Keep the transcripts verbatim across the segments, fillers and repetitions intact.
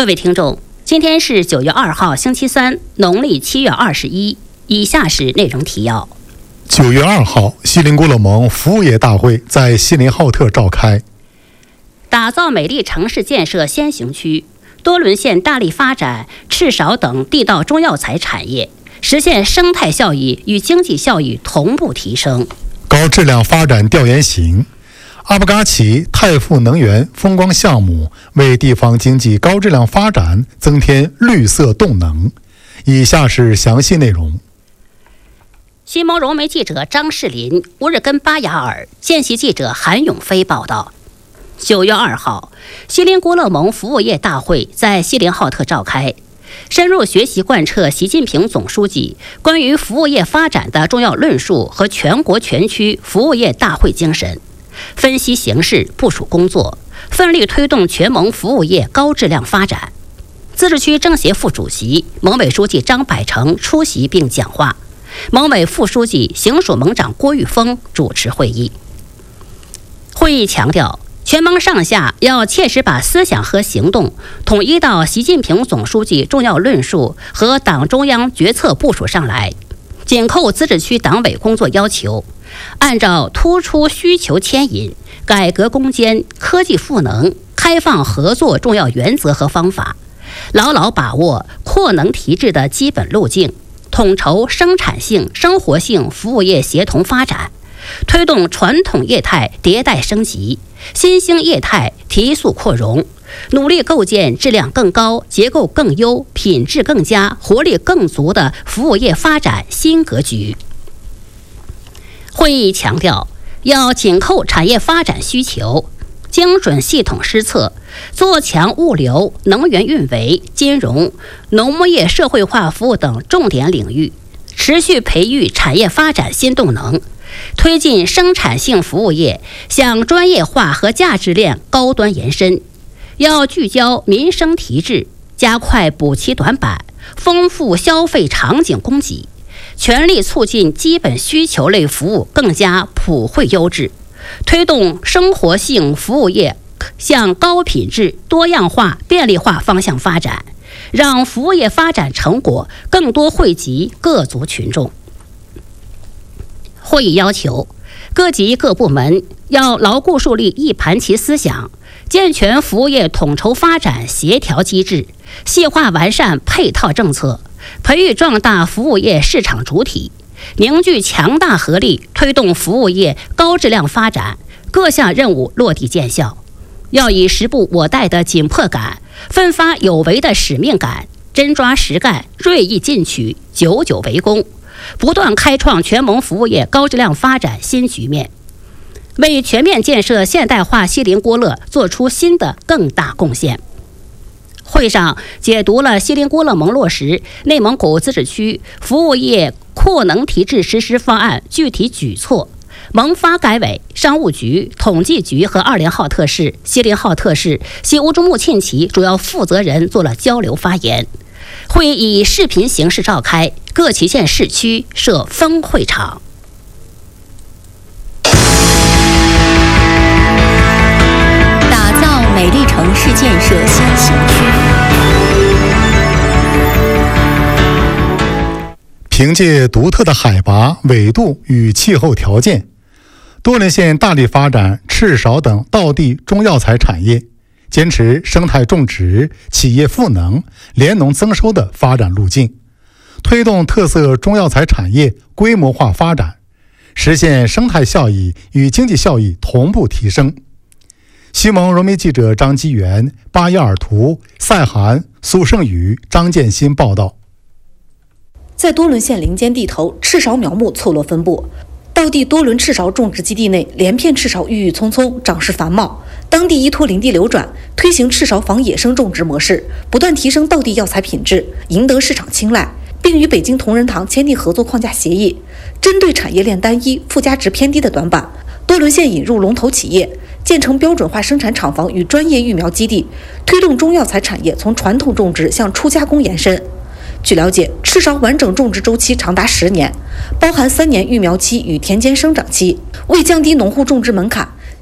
各位听众，今天是九月二号，星期三，农历七月二十一。以下是内容提要。 九月二号，锡林郭勒盟服务业大会在锡林浩特召开。 打造美丽城市建设先行区，多伦县大力发展赤芍等地道中药材产业，实现生态效益与经济效益同步提升。 高质量发展调研行，阿布嘎奇太富能源风光项目为地方经济高质量发展增添绿色动能。以下是详细内容。 新盟融媒记者张世林、乌日根巴雅尔、见习记者韩永飞报道。九月二号，锡林郭勒盟服务业大会在锡林浩特召开，深入学习贯彻习近平总书记关于服务业发展的重要论述和全国全区服务业大会精神，分析形势，部署工作，奋力推动全盟服务业高质量发展。自治区政协副主席、盟委书记张百成出席并讲话，盟委副书记、行署盟长郭玉峰主持会议。会议强调，全盟上下要切实把思想和行动统一到习近平总书记重要论述和党中央决策部署上来，紧扣自治区党委工作要求，按照突出需求牵引、改革攻坚、科技赋能、开放合作重要原则和方法，牢牢把握扩能提质的基本路径，统筹生产性、生活性服务业协同发展，推动传统业态迭代升级，新兴业态提速扩容，努力构建质量更高、结构更优、品质更佳、活力更足的服务业发展新格局。会议强调，要紧扣产业发展需求，精准系统施策，做强物流、能源运维、金融、农牧业社会化服务等重点领域，持续培育产业发展新动能，推进生产性服务业向专业化和价值链高端延伸。要聚焦民生提质，加快补齐短板，丰富消费场景供给，全力促进基本需求类服务更加普惠优质，推动生活性服务业向高品质、多样化、便利化方向发展，让服务业发展成果更多惠及各族群众。会议要求，各级各部门要牢固树立一盘棋思想，健全服务业统筹发展协调机制，细化完善配套政策，培育壮大服务业市场主体，凝聚强大合力，推动服务业高质量发展，各项任务落地见效。要以时不我待的紧迫感，奋发有为的使命感，真抓实干，锐意进取，久久为功，不断开创全盟服务业高质量发展新局面，为全面建设现代化锡林郭勒做出新的更大贡献。会上解读了锡林郭勒盟落实内蒙古自治区服务业扩能提质实施方案具体举措，盟发改委、商务局、统计局和二连浩特市、锡林浩特市、西乌珠穆沁旗主要负责人做了交流发言。会议以视频形式召开，各旗县市区设分会场。 打造美丽城市建设先行区。 凭借独特的海拔、纬度与气候条件，多伦县大力发展赤芍等道地中药材产业，坚持生态种植、企业赋能、联农增收的发展路径，推动特色中药材产业规模化发展，实现生态效益与经济效益同步提升。西盟融媒记者张基元、巴亚尔图、赛涵、苏胜宇、张建新报道。 在多伦县林间地头，赤芍苗木错落分布，道地多伦赤芍种植基地内，连片赤芍郁郁葱葱，长势繁茂。当地依托林地流转，推行赤芍防野生种植模式，不断提升道地药材品质，赢得市场青睐，并与北京同仁堂签订合作框架协议。针对产业链单一、附加值偏低的短板，多伦县引入龙头企业，建成标准化生产厂房与专业育苗基地，推动中药材产业从传统种植向初加工延伸。据了解，赤芍完整种植周期长达十年，包含三年育苗期与田间生长期。为降低农户种植门槛，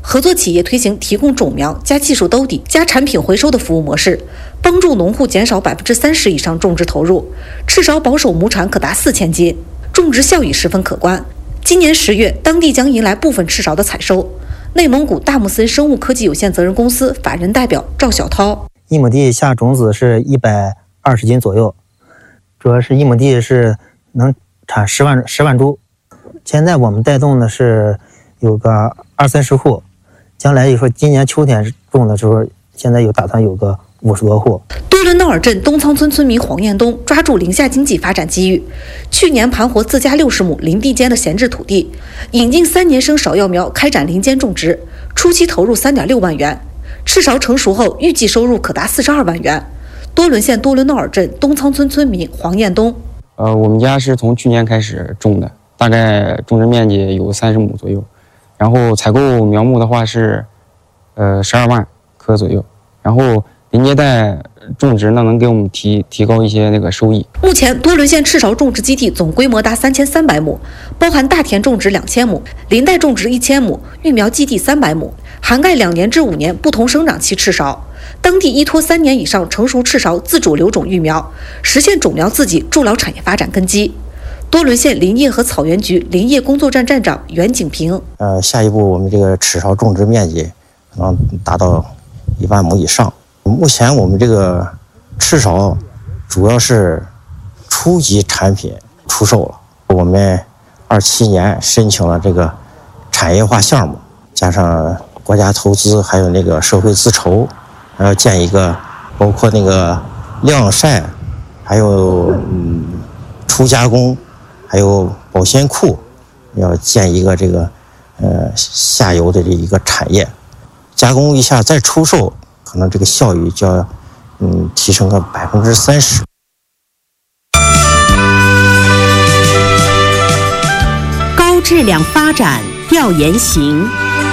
合作企业推行提供种苗加技术兜底加产品回收的服务模式，帮助农户减少百分之三十以上种植投入，赤芍保守亩产可达四千斤，种植效益十分可观。今年十月，当地将迎来部分赤芍的采收。内蒙古大木森生物科技有限责任公司法人代表赵小涛： 一亩地下种子是一百二十斤左右，主要是一亩地是能产十万十万株。现在我们带动的是有个二三十户，将来以后今年秋天种的时候，现在有打算有个五十多户。 多伦闹尔镇东仓村村民黄彦东抓住林下经济发展机遇，去年盘活自家六十亩林地间的闲置土地，引进三年生芍药苗开展林间种植，初期投入三点六万元，赤芍成熟后预计收入可达四十二万元。多伦县多伦闹尔镇东仓村村民黄彦东： 呃，我们家是从去年开始种的，大概种植面积有三十亩左右，然后采购苗木的话是，呃，十二万棵左右，然后临接带种植呢，能给我们提提高一些那个收益。 目前，多伦县赤芍种植基地总规模达三千三百亩，包含大田种植两千亩、林带种植一千亩、育苗基地三百亩，涵盖两年至五年不同生长期赤芍。当地依托三年以上成熟赤芍自主留种育苗，实现种苗自给，筑牢产业发展根基。多伦县林业和草原局林业工作站站长袁景平： 呃，下一步我们这个赤芍种植面积能达到一万亩以上。目前我们这个赤芍主要是初级产品出售了，我们二七年申请了这个产业化项目，加上国家投资，还有那个社会自筹，还要建一个包括那个晾晒，还有嗯初加工，还有保鲜库，要建一个这个呃下游的这一个产业，加工一下再出售，可能这个效益就要嗯提升个百分之三十。 高质量发展调研行。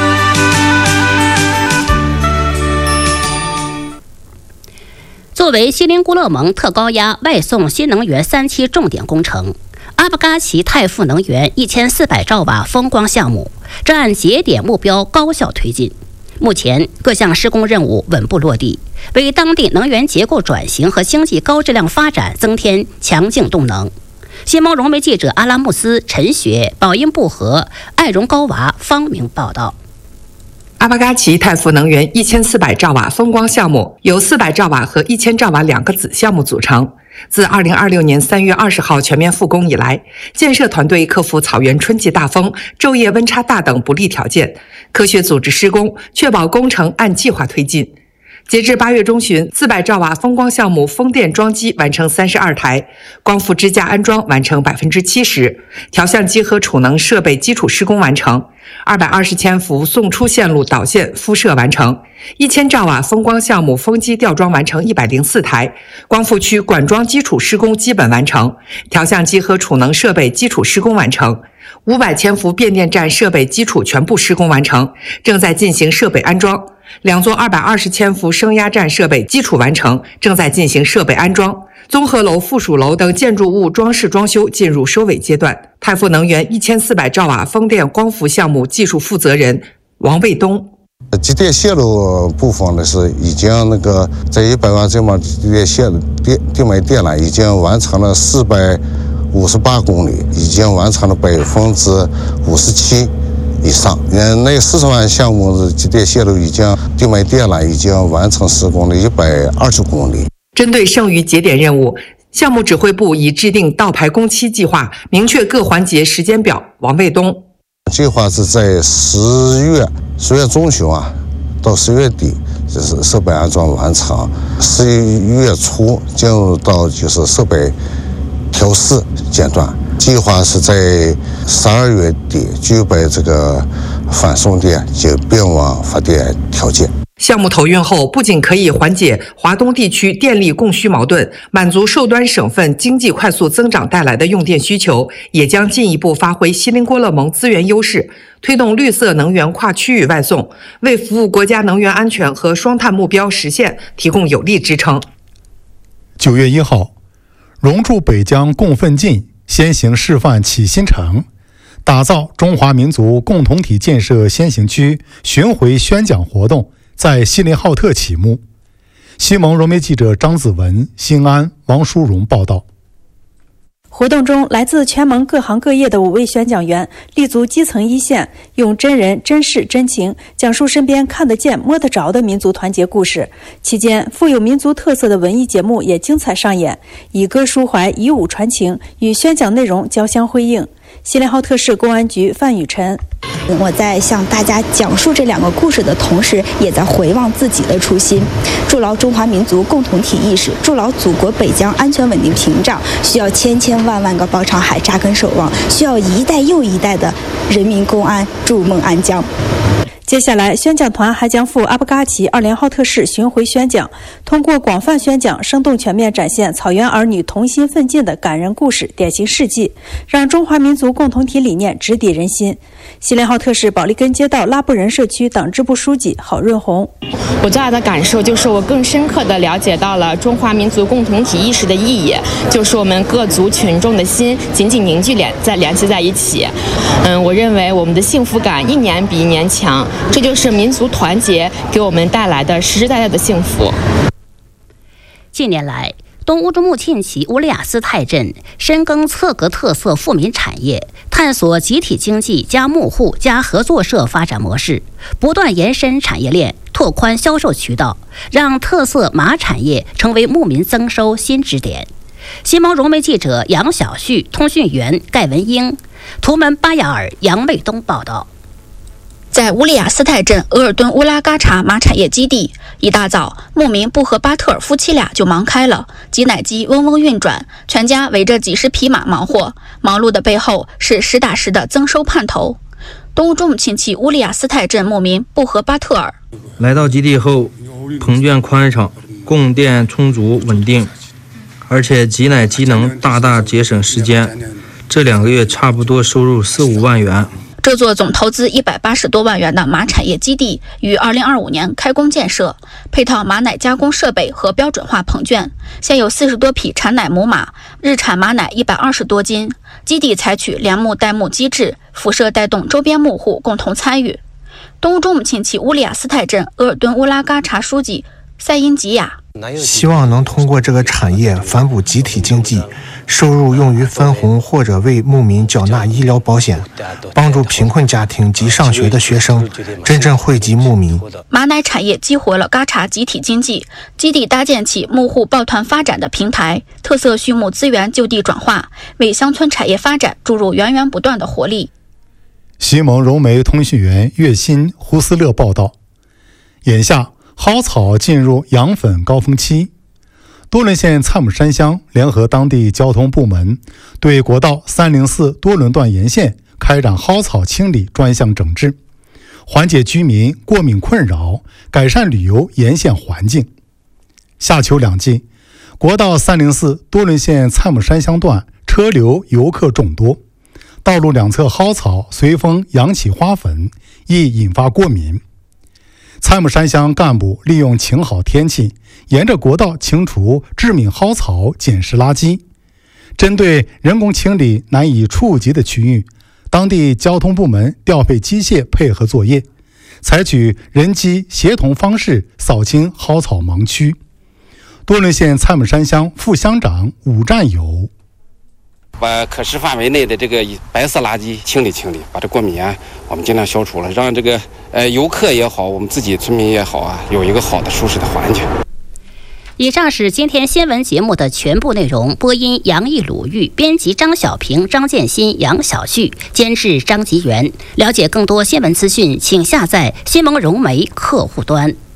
作为锡林郭勒盟特高压外送新能源三期重点工程，阿巴嘎奇泰富能源一千四百兆瓦风光项目正按节点目标高效推进。目前各项施工任务稳步落地，为当地能源结构转型和经济高质量发展增添强劲动能。新毛融媒记者阿拉木斯、陈雪、宝英布和、爱荣高娃方明报道。 阿巴嘎奇泰富能源一千四百兆瓦风光项目由四百兆瓦和一千兆瓦两个子项目组成。自二零二六年三月二十号全面复工以来，建设团队克服草原春季大风、昼夜温差大等不利条件，科学组织施工，确保工程按计划推进。截至八月中旬，四百兆瓦风光项目风电装机完成三十二台，光伏支架安装完成百分之七十，调相机和储能设备基础施工完成，二百二十千伏送出线路导线敷设完成，一千兆瓦风光项目风机吊装完成一百零四台，光伏区管桩基础施工基本完成，调相机和储能设备基础施工完成。五百千伏变电站设备基础全部施工完成，正在进行设备安装。两座二百二十千伏升压站设备基础完成，正在进行设备安装。综合楼、附属楼等建筑物装饰装修进入收尾阶段。泰富能源一千四百兆瓦风电光伏项目技术负责人王卫东。 机电线路部分呢是已经那个在一百万这么机电线电电煤电缆已经完成了四百五十八公里，已经完成了百分之五十七以上。嗯，那四十万项目的机电线路已经电煤电缆已经完成施工了一百二十公里。 针对剩余节点任务，项目指挥部已制定倒排工期计划，明确各环节时间表。王卫东计划是在十月十月中旬啊，到十月底就是设备安装完成，十一月初进入到就是设备调试阶段。计划是在十二月底具备这个反送电及并网发电条件。 项目投运后，不仅可以缓解华东地区电力供需矛盾，满足受端省份经济快速增长带来的用电需求，也将进一步发挥锡林郭勒盟资源优势，推动绿色能源跨区域外送，为服务国家能源安全和双碳目标实现提供有力支撑。 九月一号，融铸北疆共奋进先行示范启新城， 打造中华民族共同体建设先行区巡回宣讲活动在锡林浩特启幕。西蒙融媒记者张子文、新安、王淑荣报道。 活动中，来自全盟各行各业的五位宣讲员立足基层一线，用真人真事真情讲述身边看得见摸得着的民族团结故事。期间，富有民族特色的文艺节目也精彩上演，以歌抒怀，以舞传情，与宣讲内容交相辉映。锡林浩特市公安局范雨晨， 我在向大家讲述这两个故事的同时，也在回望自己的初心，筑牢中华民族共同体意识，筑牢祖国北疆安全稳定屏障，需要千千万万个包场海扎根守望，需要一代又一代的人民公安筑梦安疆。 接下来，宣讲团还将赴阿布嘎奇二连浩特市巡回宣讲，通过广泛宣讲，生动全面展现草原儿女同心奋进的感人故事、典型事迹，让中华民族共同体理念直抵人心。锡林浩特市保利根街道拉布仁社区党支部书记郝润红， 我最大的感受就是我更深刻地了解到了中华民族共同体意识的意义，就是我们各族群众的心紧紧凝聚联再联系在一起。嗯，我认为我们的幸福感一年比一年强。这就是民族团结给我们带来的实实在在的幸福。 近年来，东乌珠穆沁旗乌利雅斯泰镇深耕侧格特色富民产业，探索集体经济加牧户加合作社发展模式，不断延伸产业链，拓宽销售渠道，让特色麻产业成为牧民增收新支点。西蒙融媒记者杨小旭、通讯员盖文英、图门巴雅尔、杨卫东报道。 在乌利雅斯泰镇额尔敦乌拉嘎查麻产业基地，一大早，牧民布和巴特尔夫妻俩就忙开了，挤奶机嗡嗡运转，全家围着几十匹马忙活，忙碌的背后是实打实的增收盼头。东乌珠穆沁旗乌利雅斯泰镇牧民布和巴特尔来到基地后，棚圈宽敞，供电充足稳定，而且挤奶机能大大节省时间，这两个月差不多收入四五万元。 这座总投资一百八十多万元的麻产业基地于二零二五年开工建设，配套马奶加工设备和标准化棚圈，现有四十多匹产奶母马，日产马奶一百二十多斤。基地采取连牧带牧机制，辐射带动周边牧户共同参与。东乌珠穆沁旗乌利雅斯泰镇额尔敦乌拉嘎查书记塞因吉亚， 希望能通过这个产业反哺集体经济，收入用于分红或者为牧民缴纳医疗保险，帮助贫困家庭及上学的学生，真正惠及牧民。 马奶产业激活了嘎查集体经济，基地搭建起牧户抱团发展的平台，特色畜牧资源就地转化，为乡村产业发展注入源源不断的活力。 西蒙融媒通讯员岳鑫、胡思乐报道。眼下蒿草进入养粉高峰期，多伦县蔡姆山乡联合当地交通部门，对国道三零四多伦段沿线开展蒿草清理专项整治，缓解居民过敏困扰，改善旅游沿线环境。夏秋两季，国道三零四多伦县蔡姆山乡段车流游客众多，道路两侧蒿草随风扬起花粉，易引发过敏。蔡姆山乡干部利用晴好天气，沿着国道清除致敏蒿草、捡拾垃圾。针对人工清理难以触及的区域，当地交通部门调配机械配合作业，采取人机协同方式扫清蒿草盲区。多伦县蔡姆山乡副乡长武占友， 把可视范围内的这个白色垃圾清理清理，把这过敏源我们尽量消除了，让这个呃游客也好，我们自己村民也好啊，有一个好的舒适的环境。 以上是今天新闻节目的全部内容。播音杨毅、鲁豫，编辑张小平、张建新、杨小旭，监制张吉元。了解更多新闻资讯，请下载新蒙融媒客户端。